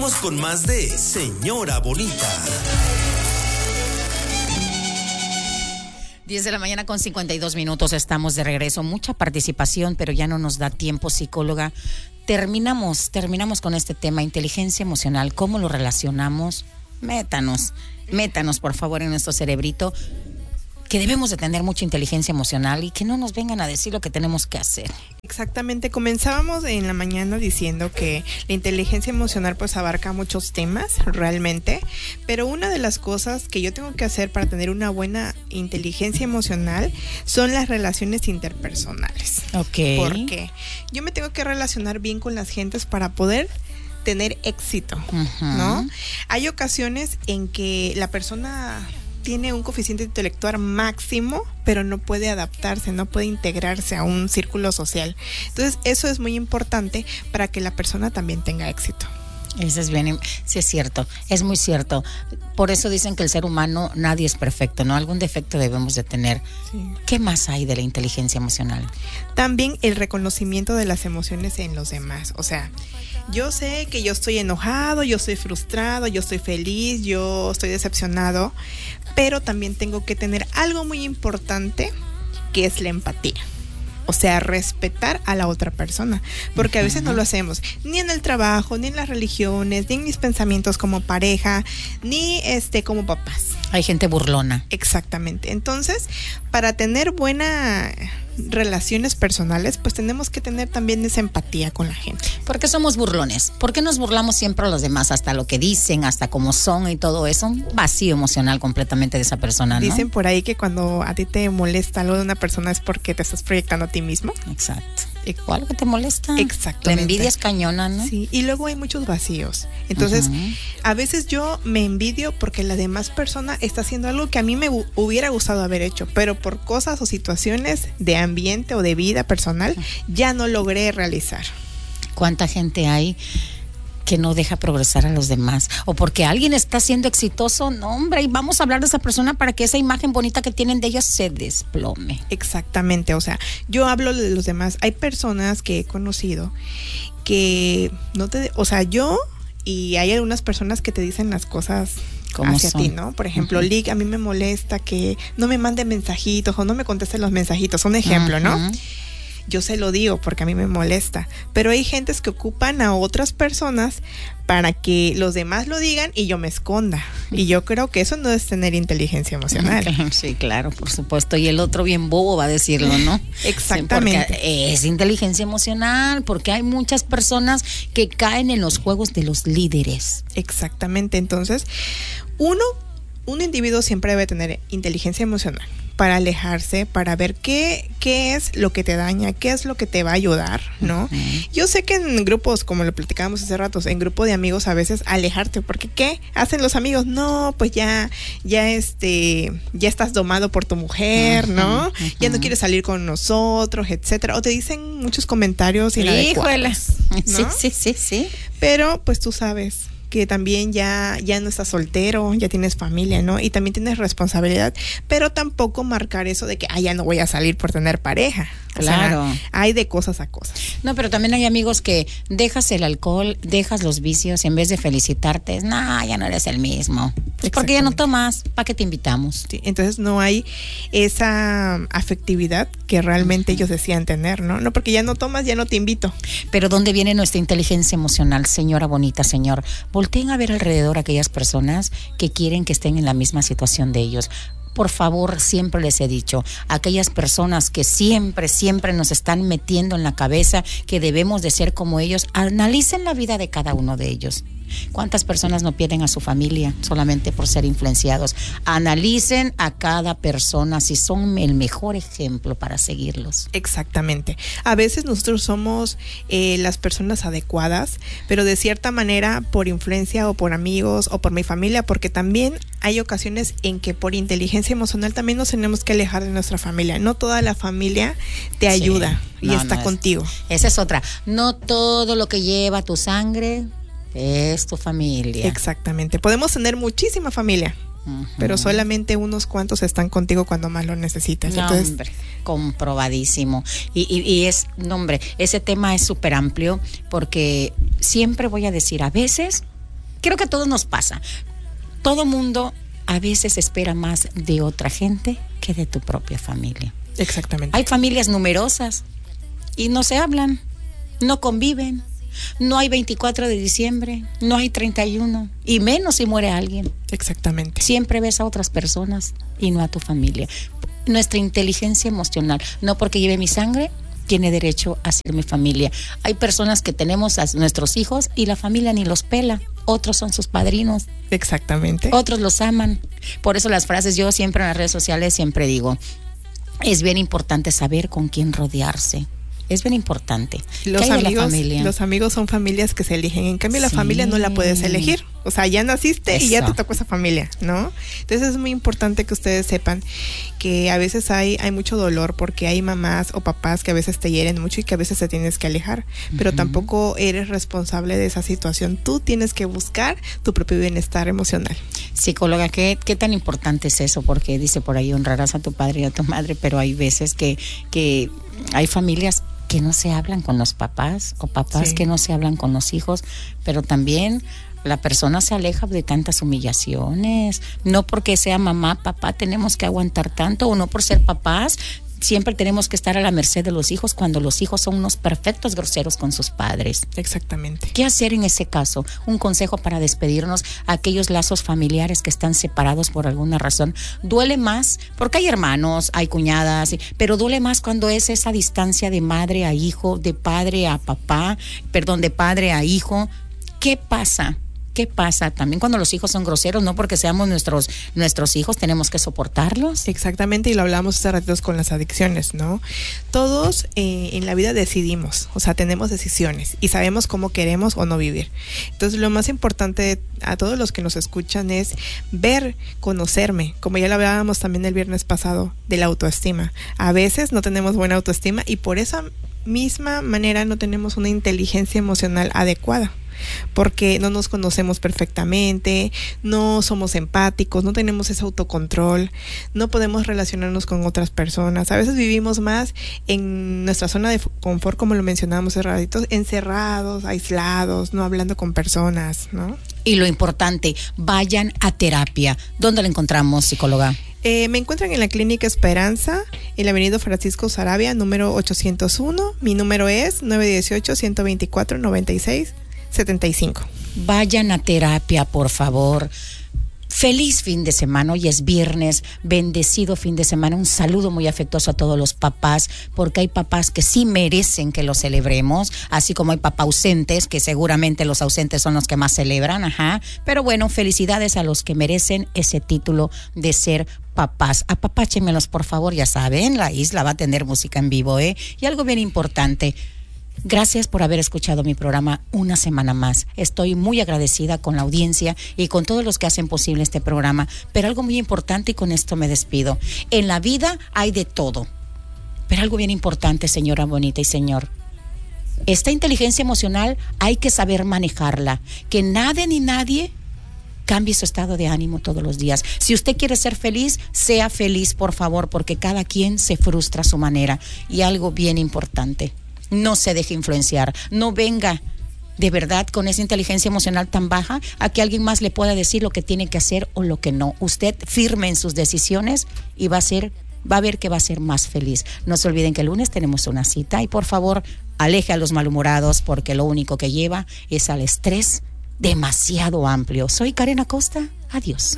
Seguimos con más de Señora Bonita. 10 de la mañana con 52 minutos, estamos de regreso. Mucha participación, pero ya no nos da tiempo, psicóloga. Terminamos con este tema, inteligencia emocional. ¿Cómo lo relacionamos? Métanos, por favor, en nuestro cerebrito, que debemos de tener mucha inteligencia emocional y que no nos vengan a decir lo que tenemos que hacer. Exactamente, comenzábamos en la mañana diciendo que la inteligencia emocional pues abarca muchos temas realmente, pero una de las cosas que yo tengo que hacer para tener una buena inteligencia emocional son las relaciones interpersonales. Ok. Porque yo me tengo que relacionar bien con las gentes para poder tener éxito, ¿no? Hay ocasiones en que la persona tiene un coeficiente intelectual máximo, pero no puede adaptarse, no puede integrarse a un círculo social. Entonces, eso es muy importante para que la persona también tenga éxito. Eso es bien, sí es cierto, es muy cierto. Por eso dicen que el ser humano, nadie es perfecto, ¿no? Algún defecto debemos de tener. Sí. ¿Qué más hay de la inteligencia emocional? También el reconocimiento de las emociones en los demás. O sea, yo sé que yo estoy enojado, yo estoy frustrado, yo estoy feliz, yo estoy decepcionado, pero también tengo que tener algo muy importante, que es la empatía. O sea, respetar a la otra persona, porque a veces no lo hacemos, ni en el trabajo, ni en las religiones, ni en mis pensamientos como pareja, ni como papás. Hay gente burlona. Exactamente. Entonces, para tener buenas relaciones personales, pues tenemos que tener también esa empatía con la gente. ¿Por qué somos burlones? ¿Por qué nos burlamos siempre a los demás? Hasta lo que dicen, hasta cómo son y todo eso. Un vacío emocional completamente de esa persona, ¿no? Dicen por ahí que cuando a ti te molesta algo de una persona es porque te estás proyectando a ti mismo. Exacto. O algo que te molesta. Exactamente. La envidia es cañona, ¿no? Sí, y luego hay muchos vacíos. Entonces, a veces yo me envidio porque la demás persona está haciendo algo que a mí me hubiera gustado haber hecho, pero por cosas o situaciones de ambiente o de vida personal, ya no logré realizar. ¿Cuánta gente hay que no deja progresar a los demás? O porque alguien está siendo exitoso, no, hombre, y vamos a hablar de esa persona para que esa imagen bonita que tienen de ellos se desplome. Exactamente, o sea, yo hablo de los demás. Hay personas que he conocido que no te, o sea, y hay algunas personas que te dicen las cosas hacia ti, ¿no? Por ejemplo, Lick, a mí me molesta que no me mande mensajitos o no me conteste los mensajitos, un ejemplo, ¿no? Yo se lo digo porque a mí me molesta, pero hay gentes que ocupan a otras personas para que los demás lo digan y yo me esconda. Y yo creo que eso no es tener inteligencia emocional. Sí, claro, por supuesto. Y el otro bien bobo va a decirlo, ¿no? Exactamente. Porque es inteligencia emocional, porque hay muchas personas que caen en los juegos de los líderes. Exactamente. Entonces, un individuo siempre debe tener inteligencia emocional para alejarse, para ver qué es lo que te daña, qué es lo que te va a ayudar, ¿no? Yo sé que en grupos, como lo platicábamos hace rato, en grupo de amigos a veces alejarte, porque ¿qué hacen los amigos? No, pues ya estás domado por tu mujer, ¿no? Ya no quieres salir con nosotros, etcétera. O te dicen muchos comentarios inadecuados, ¿no? Sí. Pero pues tú sabes que también ya no estás soltero, ya tienes familia, ¿no? Y también tienes responsabilidad, pero tampoco marcar eso de que, ya no voy a salir por tener pareja. Claro. O sea, hay de cosas a cosas. No, pero también hay amigos que dejas el alcohol, dejas los vicios y en vez de felicitarte, ya no eres el mismo. Pues porque ya no tomas, ¿para qué te invitamos? Sí, entonces no hay esa afectividad que realmente ellos decían tener, ¿no? No, porque ya no tomas, ya no te invito. Pero ¿dónde viene nuestra inteligencia emocional, señora bonita, señor? Volteen a ver alrededor a aquellas personas que quieren que estén en la misma situación de ellos. Por favor, siempre les he dicho, aquellas personas que siempre nos están metiendo en la cabeza que debemos de ser como ellos, analicen la vida de cada uno de ellos. ¿Cuántas personas no pierden a su familia solamente por ser influenciados? Analicen a cada persona si son el mejor ejemplo para seguirlos. Exactamente. A veces nosotros somos las personas adecuadas, pero de cierta manera por influencia o por amigos o por mi familia, porque también hay ocasiones en que por inteligencia emocional también nos tenemos que alejar de nuestra familia. No toda la familia te ayuda y está contigo. Esa es otra. No todo lo que lleva tu sangre es tu familia. Exactamente. Podemos tener muchísima familia, pero solamente unos cuantos están contigo cuando más lo necesitas. Entonces, hombre, comprobadísimo. Y ese tema es súper amplio porque siempre voy a decir, a veces creo que a todos nos pasa. Todo mundo a veces espera más de otra gente que de tu propia familia. Exactamente. Hay familias numerosas y no se hablan, no conviven. No hay 24 de diciembre, no hay 31, y menos si muere alguien. Exactamente. Siempre ves a otras personas y no a tu familia. Nuestra inteligencia emocional, no porque lleve mi sangre, tiene derecho a ser mi familia. Hay personas que tenemos a nuestros hijos y la familia ni los pela. Otros son sus padrinos. Exactamente. Otros los aman. Por eso las frases, yo siempre en las redes sociales siempre digo, es bien importante saber con quién rodearse. Es bien importante. Los amigos son familias que se eligen. En cambio, la familia no la puedes elegir. O sea, ya naciste y ya te tocó esa familia, ¿no? Entonces es muy importante que ustedes sepan que a veces hay mucho dolor porque hay mamás o papás que a veces te hieren mucho y que a veces te tienes que alejar. Pero tampoco eres responsable de esa situación. Tú tienes que buscar tu propio bienestar emocional. Psicóloga, ¿qué tan importante es eso? Porque dice por ahí, honrarás a tu padre y a tu madre, pero hay veces que hay familias que no se hablan con los papás o papás que no se hablan con los hijos, pero también la persona se aleja de tantas humillaciones. No porque sea mamá, papá, tenemos que aguantar tanto, o no por ser papás siempre tenemos que estar a la merced de los hijos cuando los hijos son unos perfectos groseros con sus padres. Exactamente. ¿Qué hacer en ese caso? Un consejo para despedirnos a aquellos lazos familiares que están separados por alguna razón. Duele más, porque hay hermanos, hay cuñadas, pero duele más cuando es esa distancia de madre a hijo, de padre a papá, de padre a hijo. ¿Qué pasa? ¿Qué pasa? También cuando los hijos son groseros, no porque seamos nuestros hijos, tenemos que soportarlos. Exactamente, y lo hablamos hace ratitos con las adicciones, ¿no? Todos en la vida decidimos, o sea, tenemos decisiones y sabemos cómo queremos o no vivir. Entonces, lo más importante a todos los que nos escuchan es ver, conocerme, como ya lo hablábamos también el viernes pasado, de la autoestima. A veces no tenemos buena autoestima y por esa misma manera no tenemos una inteligencia emocional adecuada. Porque no nos conocemos perfectamente, no somos empáticos, no tenemos ese autocontrol, no podemos relacionarnos con otras personas. A veces vivimos más en nuestra zona de confort, como lo mencionábamos hace ratitos, encerrados, aislados, no hablando con personas, ¿no? Y lo importante, vayan a terapia. ¿Dónde la encontramos, psicóloga? Me encuentran en la Clínica Esperanza, en la avenida Francisco Saravia, número 801. Mi número es 918-124-9675. Vayan a terapia, por favor. Feliz fin de semana, hoy es viernes, bendecido fin de semana, un saludo muy afectuoso a todos los papás, porque hay papás que sí merecen que los celebremos, así como hay papás ausentes, que seguramente los ausentes son los que más celebran, pero bueno, felicidades a los que merecen ese título de ser papás. Apapáchenmelos, por favor, ya saben, la isla va a tener música en vivo, y algo bien importante. Gracias por haber escuchado mi programa una semana más. Estoy muy agradecida con la audiencia y con todos los que hacen posible este programa. Pero algo muy importante, y con esto me despido. En la vida hay de todo. Pero algo bien importante, señora bonita y señor. Esta inteligencia emocional hay que saber manejarla. Que nada ni nadie cambie su estado de ánimo todos los días. Si usted quiere ser feliz, sea feliz, por favor, porque cada quien se frustra a su manera. Y algo bien importante. No se deje influenciar, no venga de verdad con esa inteligencia emocional tan baja a que alguien más le pueda decir lo que tiene que hacer o lo que no. Usted firme en sus decisiones y va a ver que va a ser más feliz. No se olviden que el lunes tenemos una cita y por favor aleje a los malhumorados porque lo único que lleva es al estrés demasiado amplio. Soy Karen Acosta, adiós.